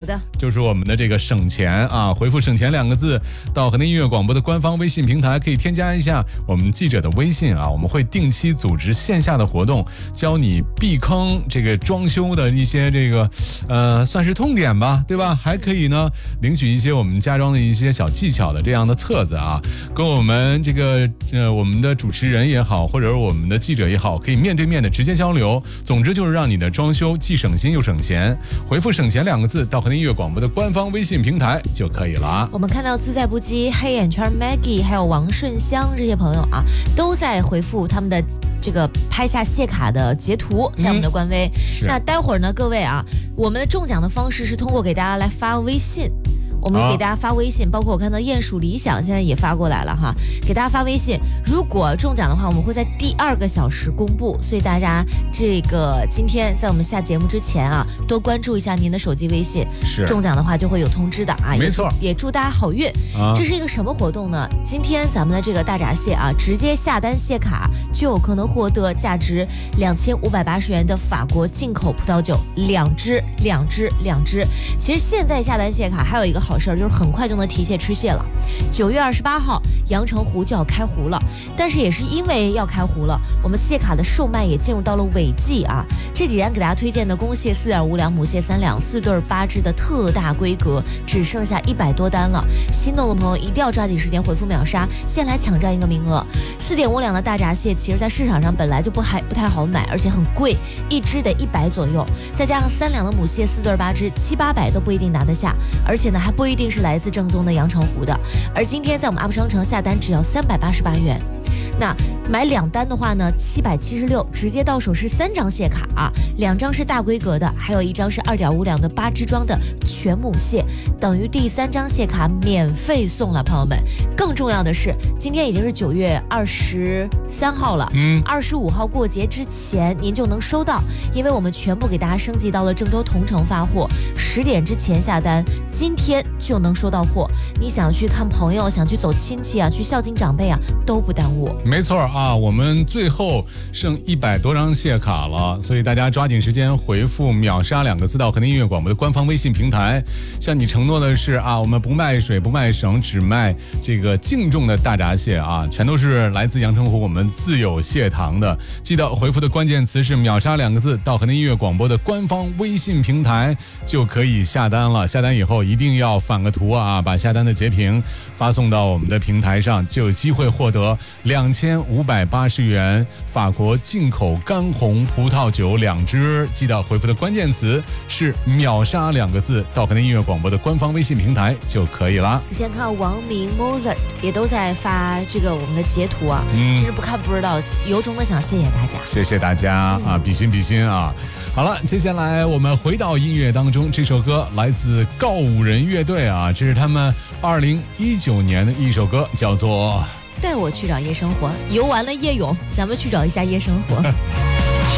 的， 就是我们的这个省钱啊，回复省钱2个字到河南音乐广播的官方微信平台，可以添加一下我们记者的微信啊，我们会定期组织线下的活动，教你避坑这个装修的一些这个算是痛点吧，对吧？还可以呢领取一些我们家装的一些小技巧的这样的册子啊，跟我们这个我们的主持人也好，或者是我们的记者也好，可以面对面的直接交流。总之就是让你的装修既省心又省钱。回复省钱2个字到河南音乐广播的官方微信平台就可以了。 我们看到自在不羁、黑眼圈 Maggie 还有王顺香这些朋友啊，都在回复他们的这个拍下谢卡的截图在我们的官微。那待会儿呢，各位啊，我们的中奖的方式是通过给大家来发微信。我们给大家发微信，包括我看到鼹鼠理想现在也发过来了哈，给大家发微信。如果中奖的话，我们会在第2个小时公布，所以大家这个今天在我们下节目之前啊，多关注一下您的手机微信，是中奖的话就会有通知的啊。 没错，也祝大家好运。这是一个什么活动呢？今天咱们的这个大闸蟹啊，直接下单谢卡就有可能获得价值2580元的法国进口葡萄酒2支。其实现在下单谢卡还有一个好事儿，就是很快就能提蟹吃蟹了。9月28号，阳澄湖就要开湖了，但是也是因为要开湖了，我们蟹卡的售卖也进入到了尾季啊。这几天给大家推荐的公蟹4.5两，母蟹3两，4对8只的特大规格，只剩下100多单了。心动的朋友一定要抓紧时间回复秒杀，先来抢占一个名额。4.5两的大闸蟹，其实在市场上本来就不太好买，而且很贵，一只得100左右，再加上3两的母蟹4对8只，700-800都不一定拿得下，而且呢还不一定是来自正宗的阳澄湖的。而今天在我们 UP 商城下单只要388元，那买2单的话呢776，直接到手是3张蟹卡啊，2张是大规格的，还有1张是2.5两的8只装的全母蟹，等于第3张蟹卡免费送了，朋友们。更重要的是，今天已经是9月23号了，25号过节之前您就能收到，因为我们全部给大家升级到了郑州同城发货，10点之前下单，今天就能收到货。你想去看朋友，想去走亲戚啊，去孝敬长辈啊，都不耽误。 没错啊，我们最后剩100多张蟹卡了，所以大家抓紧时间回复秒杀2个字到河南音乐广播的官方微信平台。向你承诺的是啊，我们不卖水不卖省，只卖这个净重的大闸蟹啊，全都是来自阳澄湖我们自有蟹塘的。记得回复的关键词是秒杀2个字到河南音乐广播的官方微信平台就可以下单了。下单以后一定要返个图啊，把下单的截屏发送到我们的平台上，就有机会获得2580元法国进口干红葡萄酒2支。记得回复的关键词是秒杀2个字到河南音乐广播的官方微信平台就可以了。 我先看王明 Mozart 也都在发这个我们的截图啊，真是不看不知道，由衷的想谢谢大家， 谢谢大家啊，比心啊。好了，接下来我们回到音乐当中，这首歌来自告五人乐队啊，这是他们2019年的一首歌，叫做带我去找夜生活。游完了夜泳，咱们去找一下夜生活。